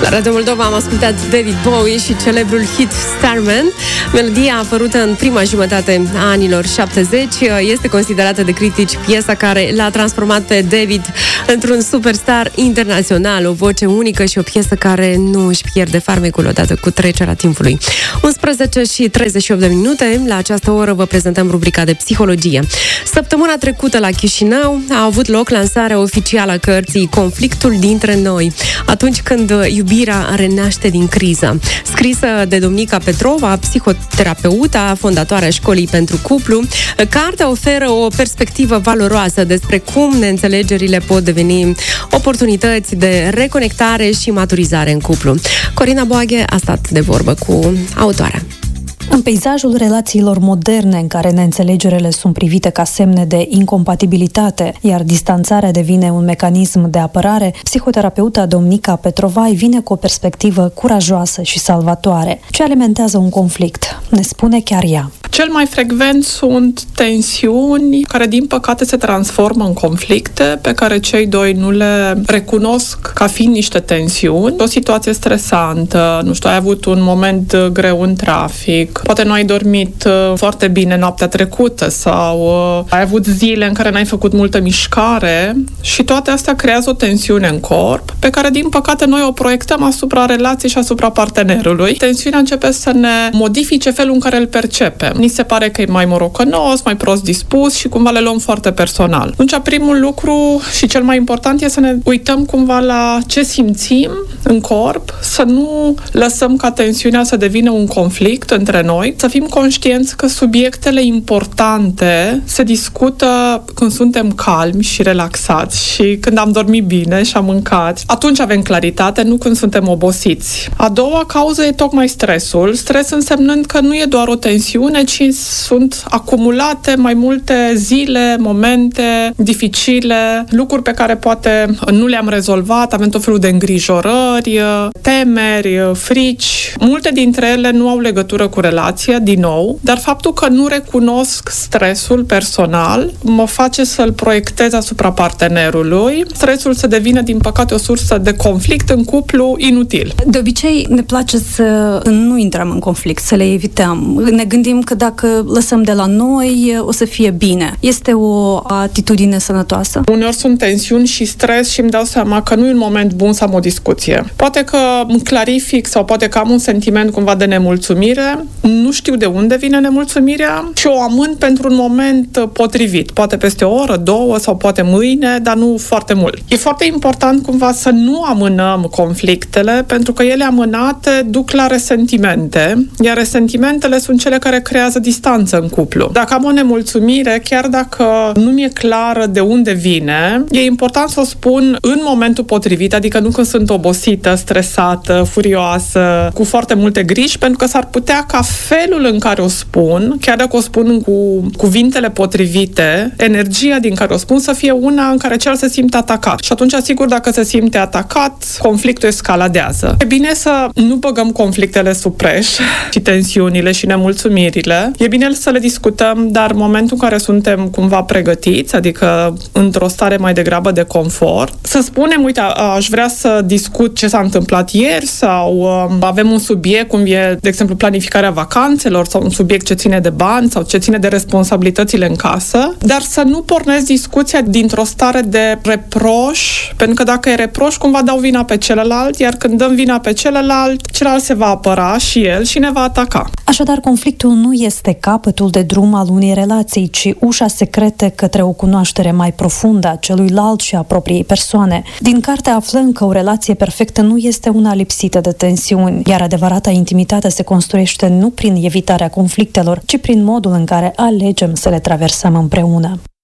La Radio Moldova am ascultat David Bowie și celebrul hit Starman. Melodia a apărut în prima jumătate a anilor 70. Este considerată de critici piesa care l-a transformat pe David într-un superstar internațional, o voce unică și o piesă care nu își pierde farmecul odată cu trecerea timpului. 11:38. La această oră vă prezentăm rubrica de psihologie. Săptămâna trecută la Chișinău a avut loc lansarea oficială a cărții Conflictul dintre noi, atunci când iubirea renaște din criză. Scrisă de Domnica Petrova, psihoterapeuta, fondatoarea Școlii pentru Cuplu, cartea oferă o perspectivă valoroasă despre cum neînțelegerile pot deveni oportunități de reconectare și maturizare în cuplu. Corina Boaghe a stat de vorbă cu autoarea. În peisajul relațiilor moderne, în care neînțelegerile sunt privite ca semne de incompatibilitate, iar distanțarea devine un mecanism de apărare, psihoterapeuta Domnica Petrova vine cu o perspectivă curajoasă și salvatoare. Ce alimentează un conflict? Ne spune chiar ea. Cel mai frecvent sunt tensiuni care, din păcate, se transformă în conflicte pe care cei doi nu le recunosc ca fiind niște tensiuni. O situație stresantă, nu știu, ai avut un moment greu în trafic, poate nu ai dormit foarte bine noaptea trecută sau ai avut zile în care n-ai făcut multă mișcare și toate astea creează o tensiune în corp pe care, din păcate, noi o proiectăm asupra relației și asupra partenerului. Tensiunea începe să ne modifice felul în care îl percepem. Ni se pare că e mai morocănos, mai prost dispus și cumva le luăm foarte personal. Atunci, primul lucru și cel mai important e să ne uităm cumva la ce simțim în corp, să nu lăsăm ca tensiunea să devină un conflict între noi, să fim conștienți că subiectele importante se discută când suntem calmi și relaxați și când am dormit bine și am mâncat. Atunci avem claritate, nu când suntem obosiți. A doua cauză e tocmai stresul. Stres însemnând că nu e doar o tensiune, ci sunt acumulate mai multe zile, momente dificile, lucruri pe care poate nu le-am rezolvat, avem tot felul de îngrijorări, temeri, frici. Multe dintre ele nu au legătură cu relația, din nou, dar faptul că nu recunosc stresul personal mă face să-l proiectez asupra partenerului. Stresul să devină, din păcate, o sursă de conflict în cuplu inutil. De obicei, ne place să nu intrăm în conflict, să le evităm. Ne gândim că dacă lăsăm de la noi, o să fie bine. Este o atitudine sănătoasă? Uneori sunt tensiuni și stres și îmi dau seama că nu e un moment bun să am o discuție. Poate că îmi clarific sau poate că am un sentiment cumva de nemulțumire, nu știu de unde vine nemulțumirea și o amân pentru un moment potrivit. Poate peste o oră, două sau poate mâine, dar nu foarte mult. E foarte important cumva să nu amânăm conflictele, pentru că ele amânate duc la resentimente, iar resentimentele sunt cele care creează distanță în cuplu. Dacă am o nemulțumire, chiar dacă nu mi-e clară de unde vine, e important să o spun în momentul potrivit, adică nu când sunt obosită, stresată, furioasă, cu foarte multe griji, pentru că s-ar putea ca felul în care o spun, chiar dacă o spun cu cuvintele potrivite, energia din care o spun să fie una în care cel se simte atacat. Și atunci, sigur, dacă se simte atacat, conflictul escaladează. E bine să nu băgăm conflictele sub preș și tensiunile și nemulțumirile. E bine să le discutăm, dar în momentul în care suntem cumva pregătiți, adică într-o stare mai degrabă de confort, să spunem, uite, aș vrea să discut ce s-a întâmplat ieri sau avem un subiect, cum e, de exemplu, planificarea vacanțelor sau un subiect ce ține de bani sau ce ține de responsabilitățile în casă, dar să nu pornesc discuția dintr-o stare de reproș, pentru că dacă e reproș, cumva dau vina pe celălalt, iar când dăm vina pe celălalt se va apăra și el și ne va ataca. Așadar, conflictul nu este capătul de drum al unei relații, ci ușa secretă către o cunoaștere mai profundă a celuilalt și a propriei persoane. Din carte aflăm că o relație perfectă nu este una lipsită de tensiuni, iar adevărata intimitate se construiește nu prin evitarea conflictelor, ci prin modul în care alegem să le traversăm împreună.